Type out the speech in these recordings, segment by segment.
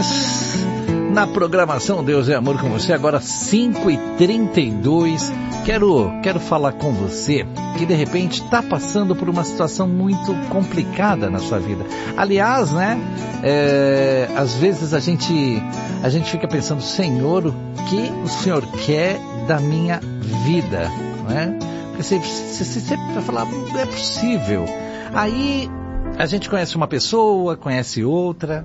mais na programação Deus é Amor com você, agora 5h32. Quero falar com você que de repente está passando por uma situação muito complicada na sua vida. Aliás, né, às vezes a gente fica pensando, Senhor, o que o Senhor quer da minha vida, né? Porque você sempre vai falar, não é possível. Aí a gente conhece uma pessoa, conhece outra,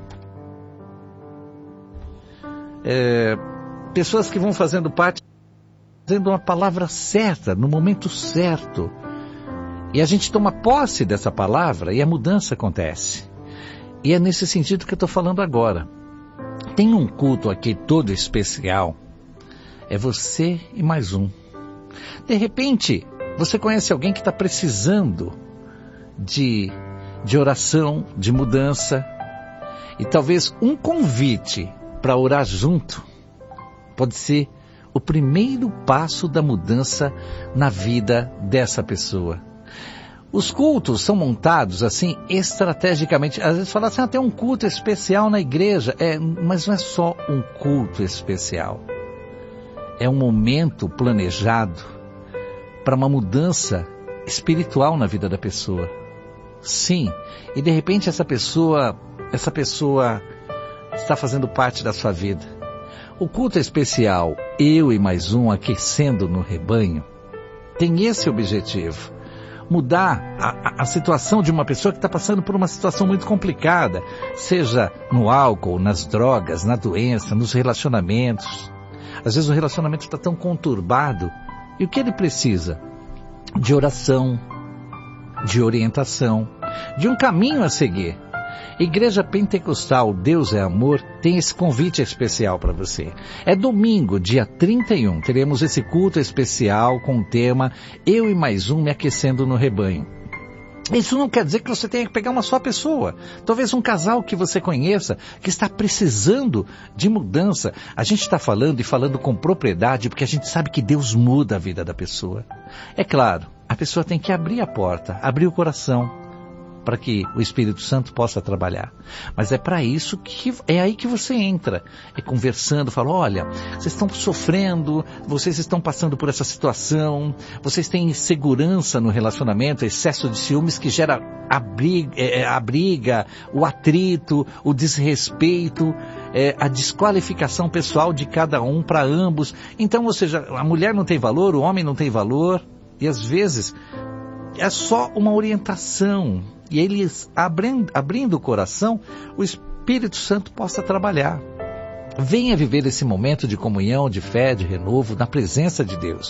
pessoas que vão fazendo parte, fazendo uma palavra certa, no momento certo. E a gente toma posse dessa palavra e a mudança acontece. E é nesse sentido que eu estou falando agora. Tem um culto aqui todo especial. É você e mais um. De repente, você conhece alguém que está precisando de oração, de mudança. E talvez um convite para orar junto pode ser o primeiro passo da mudança na vida dessa pessoa. Os cultos são montados assim estrategicamente. Às vezes fala assim, tem um culto especial na igreja. Mas não é só um culto especial. É um momento planejado para uma mudança espiritual na vida da pessoa. Sim, e de repente essa pessoa está fazendo parte da sua vida. O culto especial, eu e mais um aquecendo no rebanho, tem esse objetivo. Mudar a situação de uma pessoa que está passando por uma situação muito complicada, seja no álcool, nas drogas, na doença, nos relacionamentos. Às vezes o relacionamento está tão conturbado. E o que ele precisa? De oração, de orientação, de um caminho a seguir. Igreja Pentecostal Deus é Amor tem esse convite especial para você. É domingo, dia 31, teremos esse culto especial com o tema Eu e mais um me aquecendo no rebanho. Isso não quer dizer que você tenha que pegar uma só pessoa. Talvez um casal que você conheça, que está precisando de mudança. A gente está falando e falando com propriedade porque a gente sabe que Deus muda a vida da pessoa. É claro, a pessoa tem que abrir a porta, abrir o coração, para que o Espírito Santo possa trabalhar. Mas é para isso que é aí que você entra. É conversando, fala, olha, vocês estão sofrendo, vocês estão passando por essa situação, vocês têm insegurança no relacionamento, excesso de ciúmes que gera a briga, o atrito, o desrespeito, a desqualificação pessoal de cada um para ambos. Então, ou seja, a mulher não tem valor, o homem não tem valor, e às vezes é só uma orientação. E eles, abrindo o coração, o Espírito Santo possa trabalhar. Venha viver esse momento de comunhão, de fé, de renovo, na presença de Deus.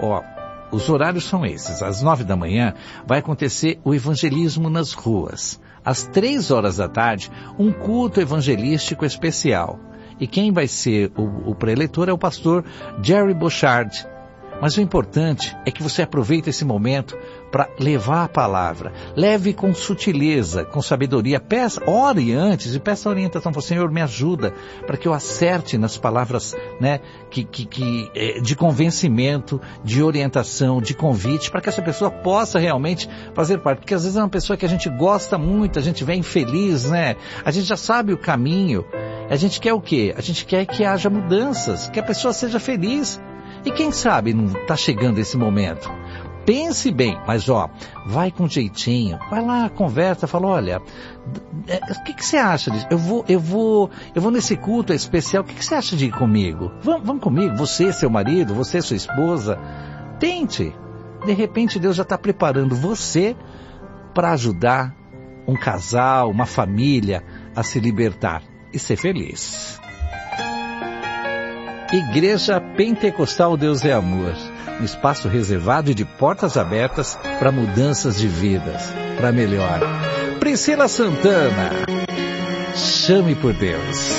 Os horários são esses. Às 9 da manhã vai acontecer o evangelismo nas ruas. Às 3 horas da tarde, um culto evangelístico especial. E quem vai ser o preletor é o pastor Jerry Bochard. Mas o importante é que você aproveite esse momento para levar a palavra. Leve com sutileza, com sabedoria. Ore antes e peça orientação para o Senhor, me ajuda para que eu acerte nas palavras, né, de convencimento, de orientação, de convite, para que essa pessoa possa realmente fazer parte. Porque às vezes é uma pessoa que a gente gosta muito, a gente vem feliz, né? A gente já sabe o caminho. A gente quer o quê? A gente quer que haja mudanças, que a pessoa seja feliz. E quem sabe não está chegando esse momento? Pense bem, mas vai com jeitinho, vai lá, conversa, fala, olha, o que você acha disso? Eu vou nesse culto especial, o que você acha de ir comigo? Vamos comigo, você, seu marido, você, sua esposa. Tente. De repente Deus já está preparando você para ajudar um casal, uma família a se libertar e ser feliz. Igreja Pentecostal Deus é Amor, um espaço reservado e de portas abertas para mudanças de vidas, para melhor. Priscila Santana, chame por Deus.